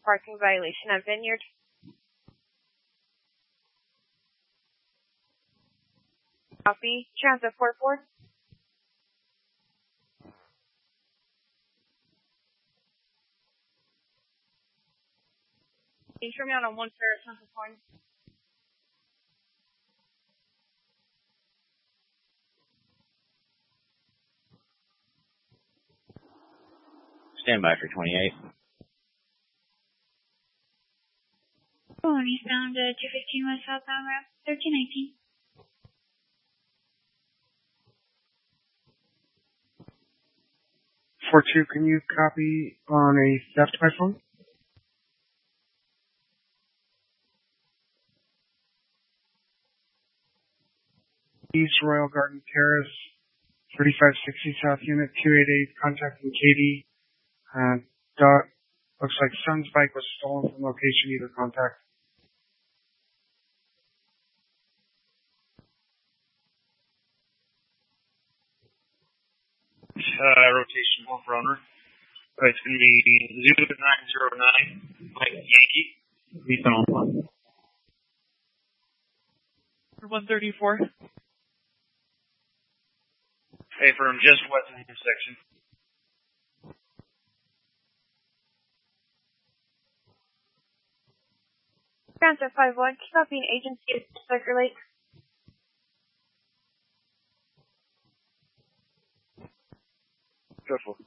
parking violation at Vineyard. Copy. Transit 44. Can you turn me on 1 Ferris Central Point? Stand by for 28. Going eastbound 215 West Southbound Route 1319. 42, can you copy on a theft by phone? East Royal Garden Terrace, 3560 South Unit 288, contacting Katie. Looks like son's bike was stolen from location, either contact. Rotation 1 for owner. It's going to be 0909, Mike Yankee. He's been on one. 134. Hey, from just west of the intersection. Transit 51, copying agency at Sucker Lake. Careful.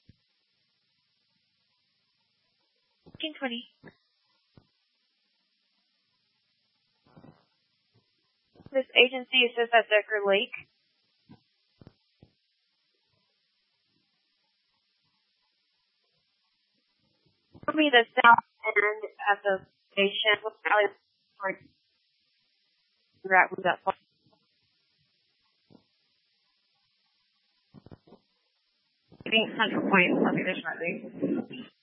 1520. This agency is just at Decker Lake. Show me the south end at the station. What's the alley right with that? I think Central Point location, I think.